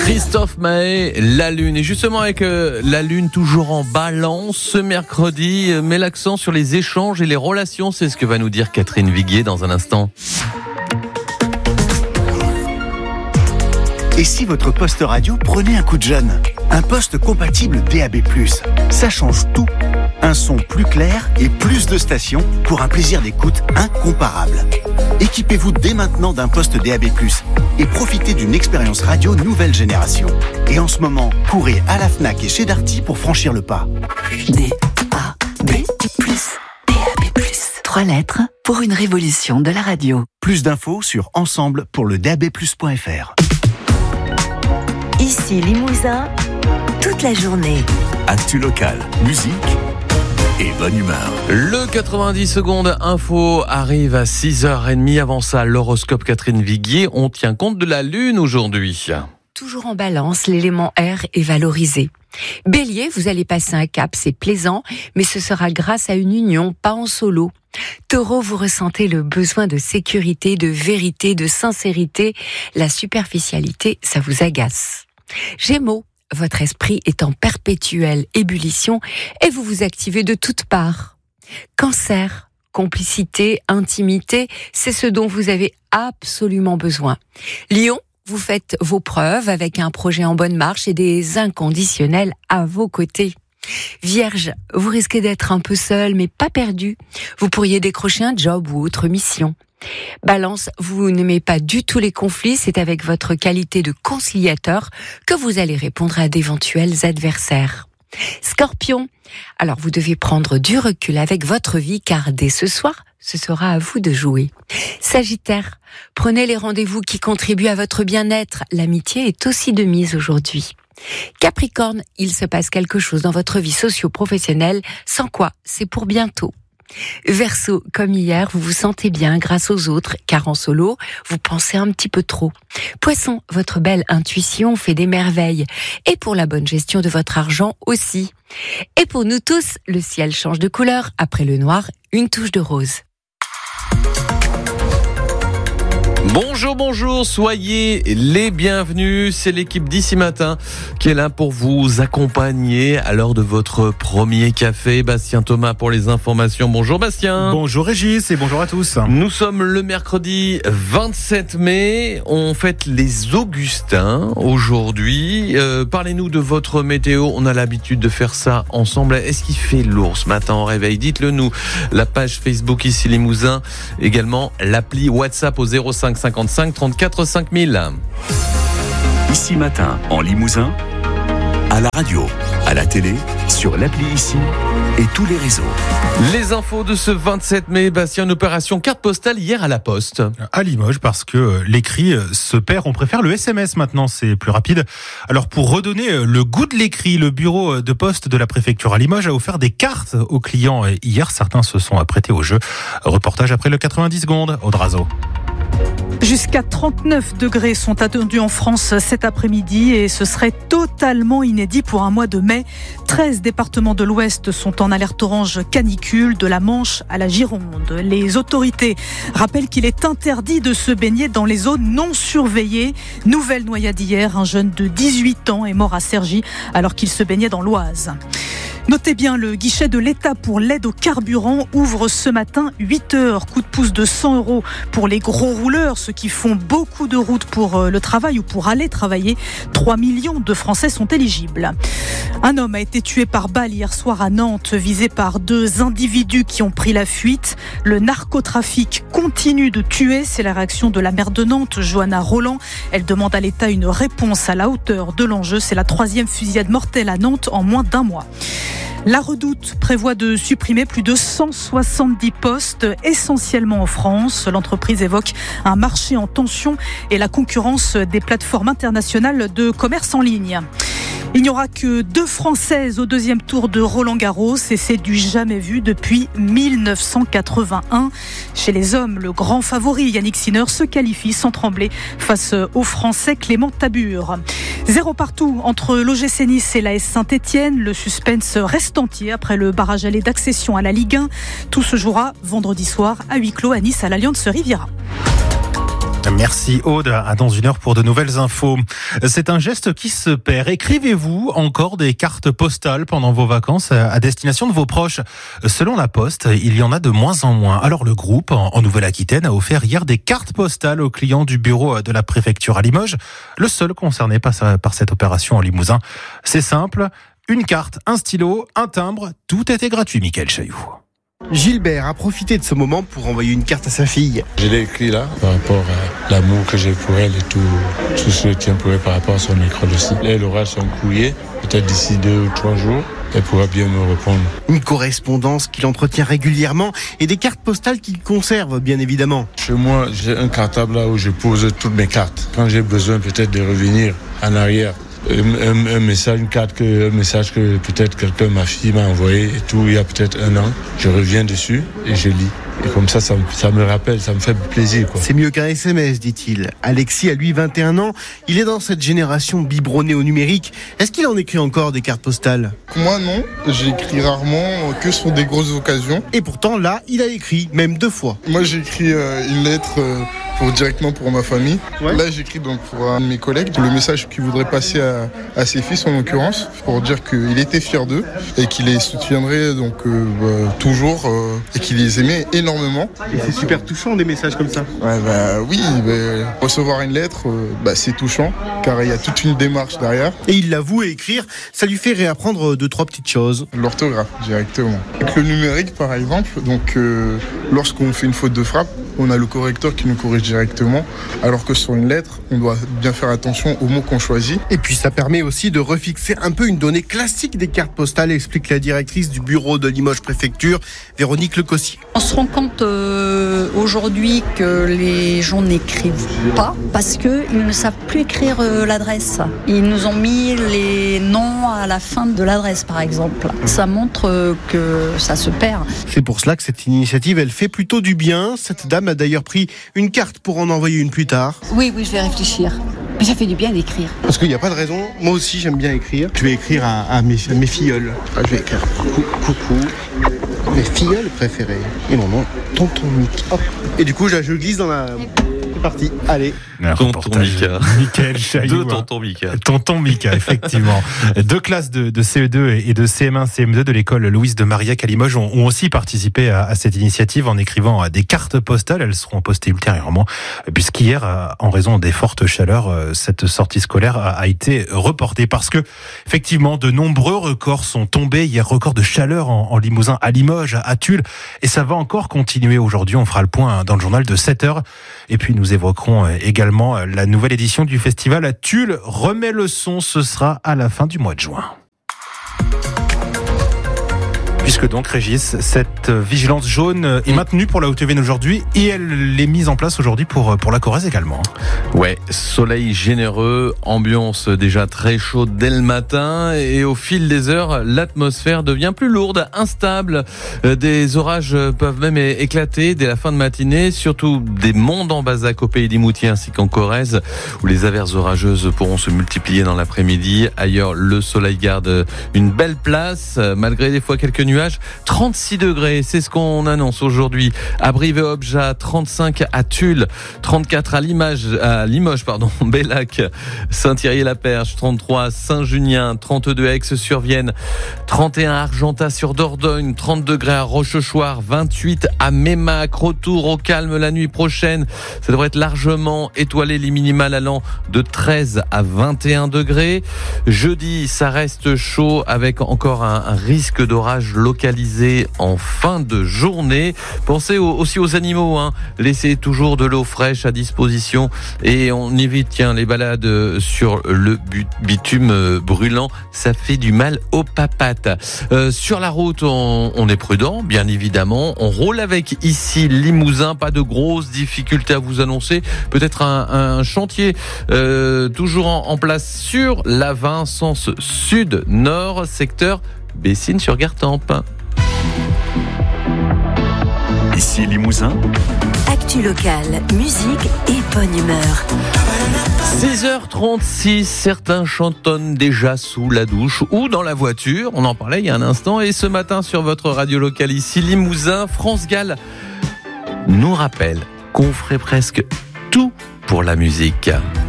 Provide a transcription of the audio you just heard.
Christophe Maé, la Lune. Et justement avec la Lune toujours en balance ce mercredi, met l'accent sur les échanges et les relations. C'est ce que va nous dire Catherine Viguier dans un instant. Et si votre poste radio prenait un coup de jeune ? Un poste compatible DAB+, ça change tout. Un son plus clair et plus de stations pour un plaisir d'écoute incomparable. Équipez-vous dès maintenant d'un poste DAB+, et profitez d'une expérience radio nouvelle génération. Et en ce moment, courez à la Fnac et chez Darty pour franchir le pas. DAB+. 3 lettres pour une révolution de la radio. Plus d'infos sur ensemble pour le dabplus.fr. Ici Limousin, toute la journée. Actu local, musique et bonne humeur. Le 90 secondes info arrive à 6h30. Avant ça, l'horoscope Catherine Viguier. On tient compte de la Lune aujourd'hui. Toujours en balance, l'élément air est valorisé. Bélier, vous allez passer un cap, c'est plaisant, mais ce sera grâce à une union, pas en solo. Taureau, vous ressentez le besoin de sécurité, de vérité, de sincérité. La superficialité, ça vous agace. Gémeaux, votre esprit est en perpétuelle ébullition et vous vous activez de toutes parts. Cancer, complicité, intimité, c'est ce dont vous avez absolument besoin. Lion, vous faites vos preuves avec un projet en bonne marche et des inconditionnels à vos côtés. Vierge, vous risquez d'être un peu seul mais pas perdu. Vous pourriez décrocher un job ou autre mission. Balance, vous n'aimez pas du tout les conflits, c'est avec votre qualité de conciliateur que vous allez répondre à d'éventuels adversaires. Scorpion, alors vous devez prendre du recul avec votre vie car dès ce soir, ce sera à vous de jouer. Sagittaire, prenez les rendez-vous qui contribuent à votre bien-être, l'amitié est aussi de mise aujourd'hui. Capricorne, il se passe quelque chose dans votre vie socio-professionnelle, sans quoi c'est pour bientôt. Verseau, comme hier, vous vous sentez bien grâce aux autres, car en solo, vous pensez un petit peu trop. Poisson, votre belle intuition fait des merveilles, et pour la bonne gestion de votre argent aussi. Et pour nous tous, le ciel change de couleur, après le noir, une touche de rose. Bonjour, soyez les bienvenus. C'est l'équipe d'ici matin qui est là pour vous accompagner à l'heure de votre premier café. Bastien Thomas pour les informations. Bonjour Bastien. Bonjour Régis et bonjour à tous. Nous sommes le mercredi 27 mai. On fête les Augustins aujourd'hui. Parlez-nous de votre météo. On a l'habitude de faire ça ensemble. Est-ce qu'il fait lourd ce matin au réveil ? Dites-le nous. La page Facebook ici Limousin. Également l'appli WhatsApp au 05 55 34 5000. Ici matin en Limousin, à la radio, à la télé, sur l'appli Ici et tous les réseaux. Les infos de ce 27 mai, Bastien, une opération carte postale hier à la Poste. À Limoges, parce que l'écrit se perd, on préfère le SMS maintenant, c'est plus rapide. Alors pour redonner le goût de l'écrit, le bureau de poste de la préfecture à Limoges a offert des cartes aux clients. Et hier, certains se sont apprêtés au jeu. Reportage après le 90 secondes, Audrazo. Jusqu'à 39 degrés sont attendus en France cet après-midi et ce serait totalement inédit pour un mois de mai. 13 départements de l'Ouest sont en alerte orange canicule, de la Manche à la Gironde. Les autorités rappellent qu'il est interdit de se baigner dans les zones non surveillées. Nouvelle noyade hier, un jeune de 18 ans est mort à Cergy alors qu'il se baignait dans l'Oise. Notez bien, le guichet de l'État pour l'aide au carburant ouvre ce matin 8 heures. Coup de pouce de 100 € pour les gros rouleurs, ceux qui font beaucoup de routes pour le travail ou pour aller travailler. 3 millions de Français sont éligibles. Un homme a été tué par balle hier soir à Nantes, visé par 2 individus qui ont pris la fuite. Le narcotrafic continue de tuer, c'est la réaction de la maire de Nantes, Johanna Roland. Elle demande à l'État une réponse à la hauteur de l'enjeu. C'est la 3e fusillade mortelle à Nantes en moins d'1 mois. La Redoute prévoit de supprimer plus de 170 postes, essentiellement en France. L'entreprise évoque un marché en tension et la concurrence des plateformes internationales de commerce en ligne. Il n'y aura que 2 Françaises au 2e tour de Roland-Garros et c'est du jamais vu depuis 1981. Chez les hommes, le grand favori Yannick Sinner se qualifie sans trembler face au Français Clément Tabur. 0 partout entre l'OGC Nice et l'AS Saint-Etienne. Le suspense reste entier après le barrage aller d'accession à la Ligue 1. Tout se jouera vendredi soir à huis clos à Nice à l'Allianz Riviera. Merci Aude, à dans une heure pour de nouvelles infos. C'est un geste qui se perd. Écrivez-vous encore des cartes postales pendant vos vacances à destination de vos proches? Selon la Poste, il y en a de moins en moins. Alors le groupe, en Nouvelle-Aquitaine, a offert hier des cartes postales aux clients du bureau de la préfecture à Limoges, le seul concerné par cette opération en Limousin. C'est simple, une carte, un stylo, un timbre, tout était gratuit, Michael Chailloux. Gilbert a profité de ce moment pour envoyer une carte à sa fille. Je l'ai écrit là, par rapport à l'amour que j'ai pour elle et tout ce que je tiens pour elle par rapport à son école aussi. Elle aura son courrier, peut-être d'ici 2 ou 3 jours. Elle pourra bien me répondre. Une correspondance qu'il entretient régulièrement et des cartes postales qu'il conserve, bien évidemment. Chez moi, j'ai un cartable là où je pose toutes mes cartes. Quand j'ai besoin peut-être de revenir en arrière, un message, un message que peut-être ma fille m'a envoyé et tout, il y a peut-être 1 an, je reviens dessus et je lis. Et comme ça me rappelle, ça me fait plaisir, quoi. C'est mieux qu'un SMS, dit-il. Alexis a lui 21 ans. Il est dans cette génération biberonnée au numérique. Est-ce qu'il en écrit encore des cartes postales? Moi, non. J'écris rarement, que sur des grosses occasions. Et pourtant, là, il a écrit, même 2 fois. Moi, j'ai écrit une lettre directement pour ma famille. Ouais. Là, j'écris donc pour un de mes collègues le message qu'il voudrait passer à ses fils, en l'occurrence, pour dire qu'il était fier d'eux et qu'il les soutiendrait donc toujours et qu'il les aimait énormément. Et c'est super touchant des messages comme ça. Ouais, oui, recevoir une lettre, c'est touchant car il y a toute une démarche derrière. Et il l'avoue, écrire, ça lui fait réapprendre 2-3 petites choses. L'orthographe directement. Avec le numérique par exemple, donc lorsqu'on fait une faute de frappe, on a le correcteur qui nous corrige directement, alors que sur une lettre, on doit bien faire attention aux mots qu'on choisit. Et puis ça permet aussi de refixer un peu une donnée classique des cartes postales, explique la directrice du bureau de Limoges Préfecture, Véronique Lecossier. On se rend compte aujourd'hui que les gens n'écrivent pas parce qu'ils ne savent plus écrire l'adresse. Ils nous ont mis les noms à la fin de l'adresse, par exemple. Ça montre que ça se perd. C'est pour cela que cette initiative, elle fait plutôt du bien. Cette dame a d'ailleurs pris une carte pour en envoyer une plus tard. Oui, je vais réfléchir. Mais ça fait du bien d'écrire. Parce qu'il n'y a pas de raison. Moi aussi, j'aime bien écrire. Je vais écrire à mes filleuls. Je vais écrire coucou. Mes filleuls préférés. Et mon nom, Tonton Mick. Hop. Et du coup, je glisse dans la... C'est parti. Allez. Tonton Mika. Michael Chailloux. Tonton Mika. Tonton Mika, effectivement. 2 classes de CE2 et de CM1, CM2 de l'école Louise de Marillac à Limoges ont aussi participé à cette initiative en écrivant des cartes postales. Elles seront postées ultérieurement, puisqu'hier, en raison des fortes chaleurs, cette sortie scolaire a été reportée parce que, effectivement, de nombreux records sont tombés. Hier, record de chaleur en Limousin, à Limoges, à Tulle, et ça va encore continuer aujourd'hui. On fera le point dans le journal de 7h. Et puis, nous évoquerons également la nouvelle édition du festival à Tulle. Remet le son, ce sera à la fin du mois de juin. Puisque donc, Régis, cette vigilance jaune est maintenue pour la Haute-Vienne aujourd'hui et elle est mise en place aujourd'hui pour la Corrèze également. Ouais, soleil généreux, ambiance déjà très chaude dès le matin et au fil des heures, l'atmosphère devient plus lourde, instable. Des orages peuvent même éclater dès la fin de matinée, surtout des monts d'Ambazac au Pays d'Imoutier ainsi qu'en Corrèze où les averses orageuses pourront se multiplier dans l'après-midi. Ailleurs, le soleil garde une belle place malgré des fois quelques nuages. 36 degrés, c'est ce qu'on annonce aujourd'hui à Brive-et-Obja, 35 à Tulle, 34 à Limoges, Bellac, Saint-Thierry-la-Perche, 33 à Saint-Junien, 32 à Aix-sur-Vienne, 31 à Argentat-sur-Dordogne, 30 degrés à Rochechouart, 28 à Mémac. Retour au calme la nuit prochaine. Ça devrait être largement étoilé, les minimales allant de 13 à 21 degrés. Jeudi, ça reste chaud avec encore un risque d'orage localisé en fin de journée. Pensez aussi aux animaux, Laissez toujours de l'eau fraîche à disposition et on évite les balades sur le bitume brûlant. Ça fait du mal aux papates. Sur la route, on est prudent, bien évidemment. On roule avec ici Limousin, pas de grosses difficultés à vous annoncer. Peut-être un chantier toujours en place sur la 20, sens sud-nord, secteur Bessines sur Gartempe. Ici Limousin. Actu locale, musique et bonne humeur. 6h36, certains chantonnent déjà sous la douche ou dans la voiture. On en parlait il y a un instant. Et ce matin sur votre radio locale ici Limousin, France Gall nous rappelle qu'on ferait presque tout pour la musique.